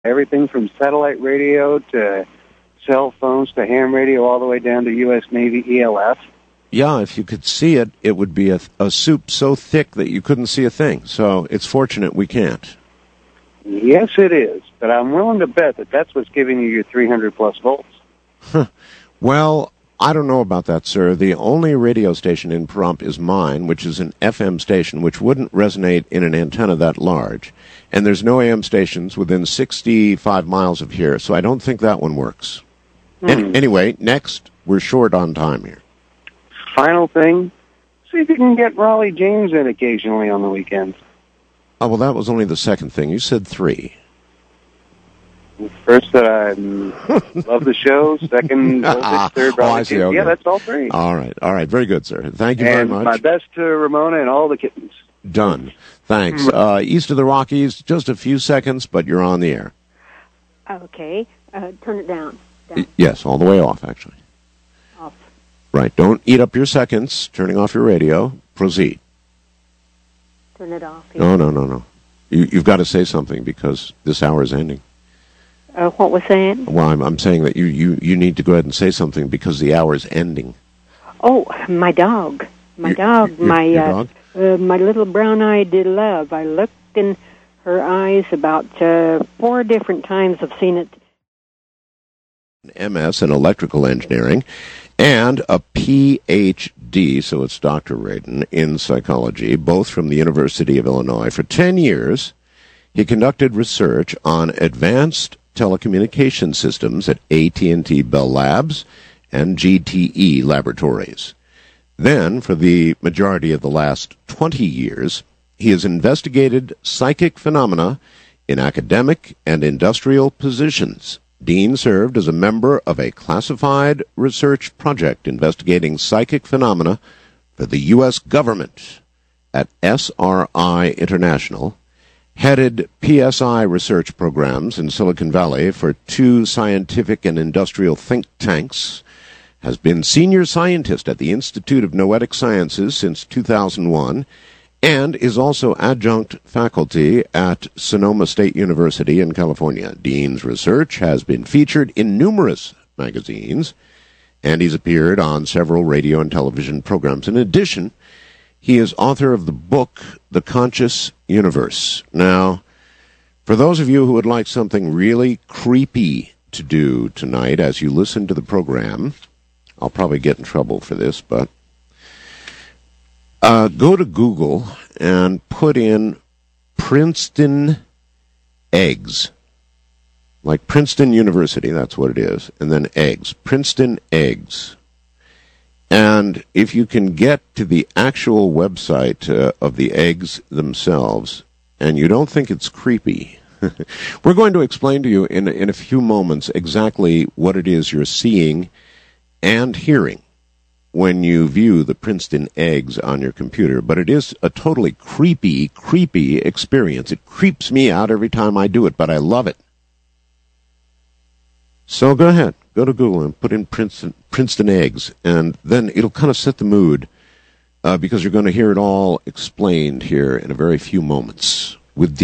Everything from satellite radio to cell phones to ham radio all the way down to U.S. Navy ELF. Yeah, if you could see it, it would be a soup so thick that you couldn't see a thing. So it's fortunate we can't. Yes, it is. But I'm willing to bet that that's what's giving you your 300-plus volts. Well, I don't know about that, sir. The only radio station in Pahrump is mine, which is an FM station, which wouldn't resonate in an antenna that large. And there's no AM stations within 65 miles of here, so I don't think that one works. Anyway, next, we're short on time here. Final thing, see if you can get Raleigh James in occasionally on the weekends. Oh, well, that was only the second thing. You said 3. First, that I love the show. Second, third, I see. Okay. Yeah, that's all 3. All right. Very good, sir. Thank you very much. And my best to Ramona and all the kittens. Done. Thanks. East of the Rockies, just a few seconds, but you're on the air. Okay. Turn it down. Yes, all the way off, actually. Off. Right. Don't eat up your seconds. Turning off your radio. Proceed. Turn it off. Yeah. No. You've got to say something because this hour is ending. What was that? Well, I'm saying that you need to go ahead and say something because the hour is ending. Oh, my dog. My dog. Your dog? My little brown-eyed love. I looked in her eyes about 4 different times. I've seen it. MS in electrical engineering and a PhD, so it's Dr. Radin, in psychology, both from the University of Illinois. For 10 years, he conducted research on advanced telecommunication systems at AT&T Bell Labs and GTE Laboratories. Then, for the majority of the last 20 years, he has investigated psychic phenomena in academic and industrial positions. Dean served as a member of a classified research project investigating psychic phenomena for the U.S. government at SRI International, headed PSI research programs in Silicon Valley for 2 scientific and industrial think tanks, has been senior scientist at the Institute of Noetic Sciences since 2001, and is also adjunct faculty at Sonoma State University in California. Dean's research has been featured in numerous magazines, and he's appeared on several radio and television programs. In addition, he is author of the book, The Conscious Universe. Now, for those of you who would like something really creepy to do tonight as you listen to the program, I'll probably get in trouble for this, but go to Google and put in Princeton eggs. Like Princeton University, that's what it is. And then eggs. Princeton eggs. And if you can get to the actual website of the eggs themselves, and you don't think it's creepy, we're going to explain to you in a few moments exactly what it is you're seeing and hearing when you view the Princeton eggs on your computer. But it is a totally creepy experience. It creeps me out every time I do it, but I love it. So go ahead. Go to Google and put in Princeton eggs, and then it'll kind of set the mood because you're going to hear it all explained here in a very few moments with